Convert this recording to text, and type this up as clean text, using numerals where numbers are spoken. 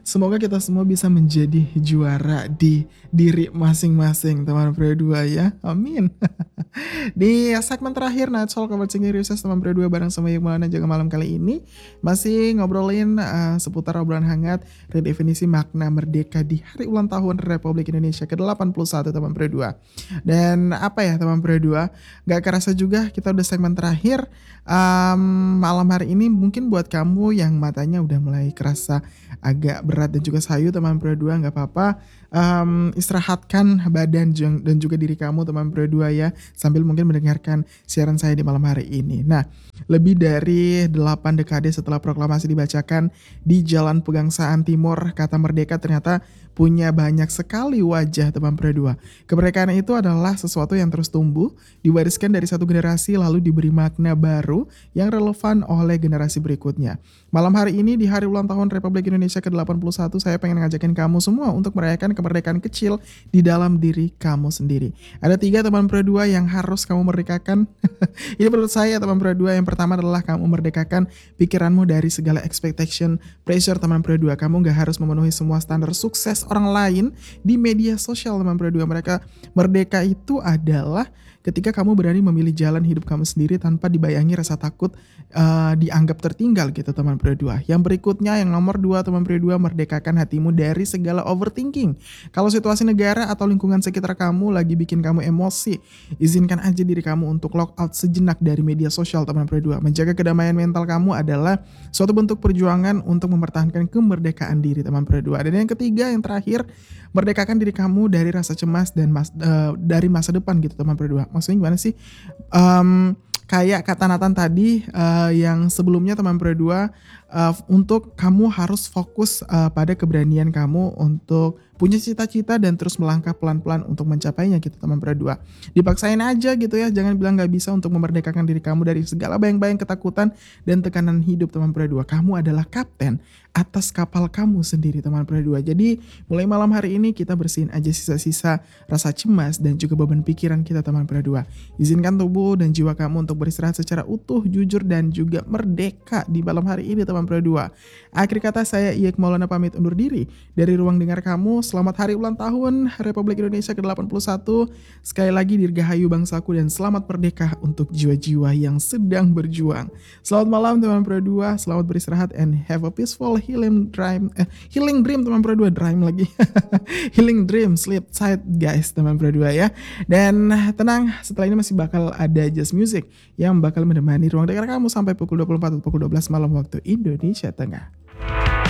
Semoga kita semua bisa menjadi juara di diri masing-masing teman Pro 2 ya, amin. Di segmen terakhir Nightfall Conversing Research teman Pro 2 bareng sama Maulana Jaga Malam kali ini masih ngobrolin seputar obrolan hangat redefinisi makna merdeka di hari ulang tahun Republik Indonesia ke-81 teman Pro 2. Dan apa ya teman Pro 2, gak kerasa juga kita udah segmen terakhir. Malam hari ini mungkin buat kamu yang matanya udah mulai kerasa agak berat dan juga sayu teman Pro 2, gak apa-apa. Istirahatkan badan dan juga diri kamu teman Pro 2 ya, sambil mungkin mendengarkan siaran saya di malam hari ini. Nah, lebih dari 8 dekade setelah proklamasi dibacakan di Jalan Pegangsaan Timur, kata merdeka ternyata punya banyak sekali wajah teman Pro 2. Kemerdekaan itu adalah sesuatu yang terus tumbuh, diwariskan dari satu generasi lalu diberi makna baru yang relevan oleh generasi berikutnya. Malam hari ini di hari ulang tahun Republik Indonesia ke-81, saya pengen ngajakin kamu semua untuk merayakan kemerdekaan kecil di dalam diri kamu sendiri. Ada 3 teman Pro 2 yang harus kamu merdekakan. Ini menurut saya teman Pro 2, yang pertama adalah kamu merdekakan pikiranmu dari segala expectation, pressure teman Pro 2. Kamu gak harus memenuhi semua standar sukses orang lain di media sosial teman Pro 2. Merdeka itu adalah ketika kamu berani memilih jalan hidup kamu sendiri tanpa dibayangi rasa takut dianggap tertinggal gitu teman Pro 2. Yang berikutnya, yang nomor 2 teman Pro 2, merdekakan hatimu dari segala overthinking. Kalau situasi negara atau lingkungan sekitar kamu lagi bikin kamu emosi, izinkan aja diri kamu untuk lock out sejenak dari media sosial teman Pro 2. Menjaga kedamaian mental kamu adalah suatu bentuk perjuangan untuk mempertahankan kemerdekaan diri teman Pro 2. Dan yang ketiga, yang terakhir, merdekakan diri kamu dari rasa cemas dan dari masa depan gitu teman Pro 2. Maksudnya gimana sih? Kayak kata Nathan tadi yang sebelumnya teman Pro 2, untuk kamu harus fokus pada keberanian kamu untuk punya cita-cita dan terus melangkah pelan-pelan untuk mencapainya gitu teman Pro 2. Dipaksain aja gitu ya, jangan bilang gak bisa untuk memerdekakan diri kamu dari segala bayang-bayang ketakutan dan tekanan hidup teman Pro 2. Kamu adalah kapten atas kapal kamu sendiri teman Pro 2. Jadi mulai malam hari ini kita bersihin aja sisa-sisa rasa cemas dan juga beban pikiran kita teman Pro 2. Izinkan tubuh dan jiwa kamu untuk beristirahat secara utuh, jujur dan juga merdeka di malam hari ini teman Pro 2. Akhir kata saya Iyek Maulana pamit undur diri dari ruang dengar kamu. Selamat hari ulang tahun Republik Indonesia ke-81. Sekali lagi dirgahayu bangsaku dan selamat merdeka untuk jiwa-jiwa yang sedang berjuang. Selamat malam teman Pro 2, selamat beristirahat and have a peaceful healing dream teman Pro 2, dream lagi. Healing dream, sleep tight guys teman Pro 2 ya. Dan tenang, setelah ini masih bakal ada Just Music yang bakal menemani ruang dengar kamu sampai pukul 24 atau pukul 12 malam waktu Indonesia Tengah.